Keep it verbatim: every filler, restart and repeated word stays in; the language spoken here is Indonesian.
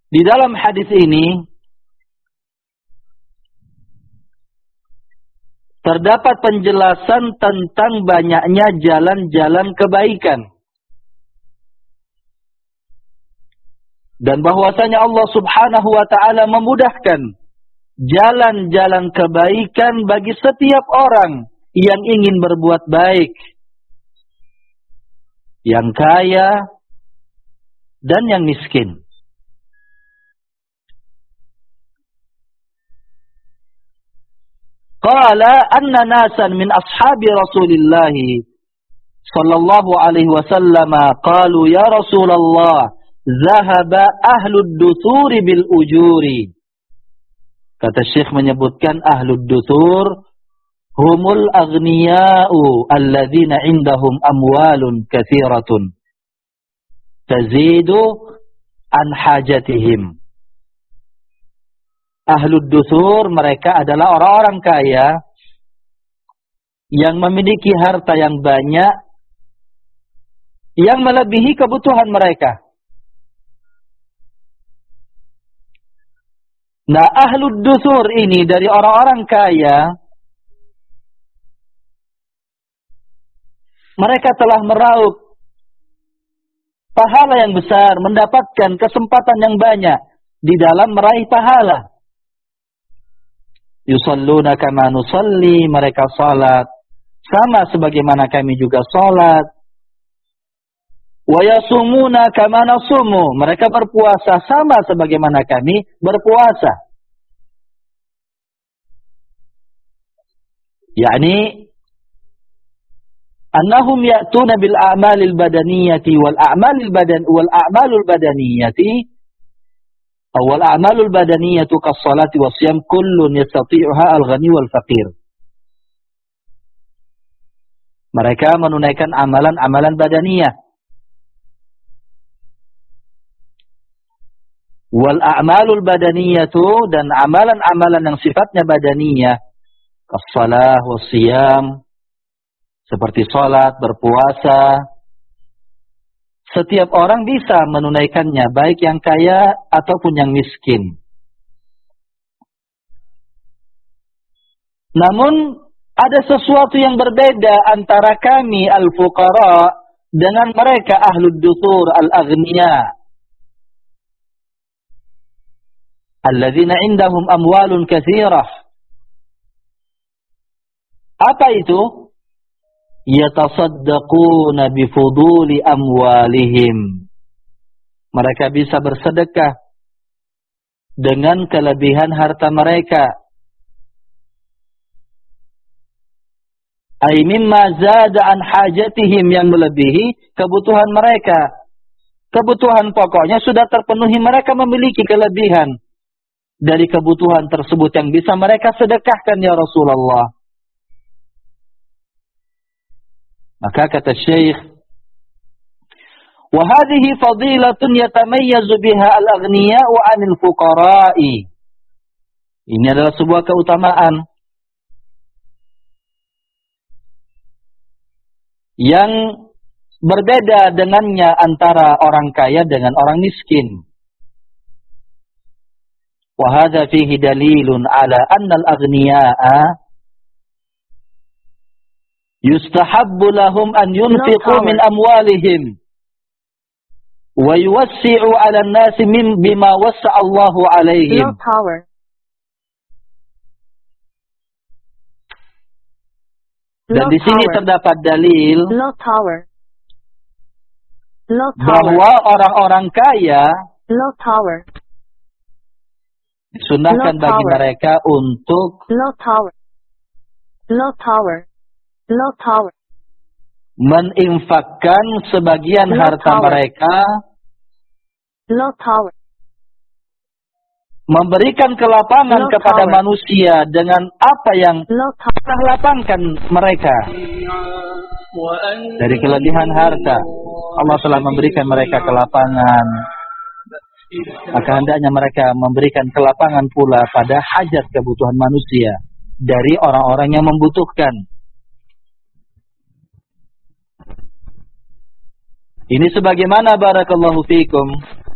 Di dalam hadis ini terdapat penjelasan tentang banyaknya jalan-jalan kebaikan. Dan bahwasanya Allah Subhanahu wa ta'ala memudahkan jalan-jalan kebaikan bagi setiap orang yang ingin berbuat baik, yang kaya dan yang miskin. Qala anna nasan min ashabi Rasulillah sallallahu alaihi wasallam qalu ya Rasulullah zahaba ahlud duthuri bil ujuri. Kata Syekh menyebutkan ahlud duthur humul aghniya'u alladzina indahum amwalun katsiratun tazidu an hajatihim. Ahlud duthur mereka adalah orang-orang kaya yang memiliki harta yang banyak yang melebihi kebutuhan mereka. Nah, ahlud duthur ini dari orang-orang kaya, mereka telah meraup pahala yang besar, mendapatkan kesempatan yang banyak di dalam meraih pahala. Yusalluna kama nusalli, mereka salat sama sebagaimana kami juga salat. Wa yasumuna kama nasumu, mereka berpuasa sama sebagaimana kami berpuasa. Yani annahum ya'tuna bil a'malil badaniyati wal a'malil badan wal a'malul badaniyati awal a'malul badaniyatu kas-salati was-siyam kullun yastati'uha al-ghani wal faqir. Mereka menunaikan amalan-amalan badaniyah. Wal a'malul badaniyatu, dan amalan-amalan yang sifatnya badaniyah, kas-salah was-siyam, seperti salat, berpuasa. Setiap orang bisa menunaikannya, baik yang kaya ataupun yang miskin. Namun ada sesuatu yang berbeda antara kami al-fuqara dengan mereka ahlud duthur al-aghniya. Alladzina indahum amwalun katsirah. Apa itu? Yatasaddaquna bifuduli amwalihim. Mereka bisa bersedekah dengan kelebihan harta mereka. Ay mimma zada an hajatihim, yang melebihi kebutuhan mereka. Kebutuhan pokoknya sudah terpenuhi, mereka memiliki kelebihan dari kebutuhan tersebut yang bisa mereka sedekahkan ya Rasulullah. Maka kata Syekh, wa hadhihi fadilatun yatamayyazu biha al-aghniya'u 'anil fuqara'i. Ini adalah sebuah keutamaan yang berbeda dengannya antara orang kaya dengan orang miskin. Wa hadha fihi dalilun 'ala anna al-aghniya'a yustahabbu lahum an yunfiqu min amwalihim wa yuwassi'u 'ala an-nasi min bima wassa'a Allahu 'alaihim. Dan di sini terdapat dalil bahwa orang-orang kaya disunahkan bagi mereka untuk meninfakkan sebagian harta mereka, memberikan kelapangan kepada manusia dengan apa yang telah lapangkan mereka dari kelebihan harta. Allah telah memberikan mereka kelapangan, maka hendaknya mereka memberikan kelapangan pula pada hajat kebutuhan manusia dari orang-orang yang membutuhkan. Ini sebagaimana barakallahu fikum